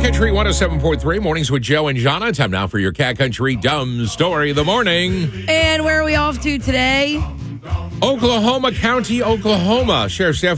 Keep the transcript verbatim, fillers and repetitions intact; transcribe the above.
Country one oh seven point three, mornings with Joe and Jana. Time now for your Cat Country Dumb Story of the Morning. And where are we off to today? Oklahoma County, Oklahoma. Sheriff Steph